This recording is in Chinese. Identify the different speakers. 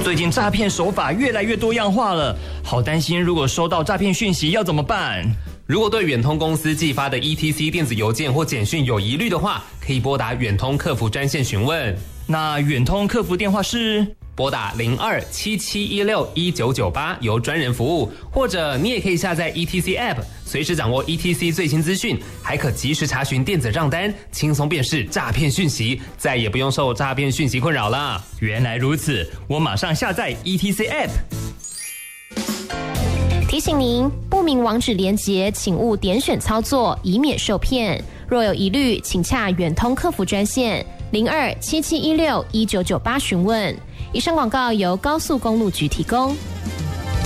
Speaker 1: 最近诈骗手法越来越多样化了，好担心如果收到诈骗讯息要怎么办？
Speaker 2: 如果对远通公司寄发的 ETC 电子邮件或简讯有疑虑的话，可以拨打远通客服专线询问。
Speaker 1: 那远通客服电话是
Speaker 2: 拨打0277161998，由专人服务，或者你也可以下载 ETC App， 随时掌握 ETC 最新资讯，还可及时查询电子账单，轻松辨识诈骗讯息，再也不用受诈骗讯息困扰了。
Speaker 1: 原来如此，我马上下载 ETC App。
Speaker 3: 提醒您，不明网址连结，请勿点选操作，以免受骗。若有疑虑，请洽远通客服专线0277161998询问。以上广告由高速公路局提供。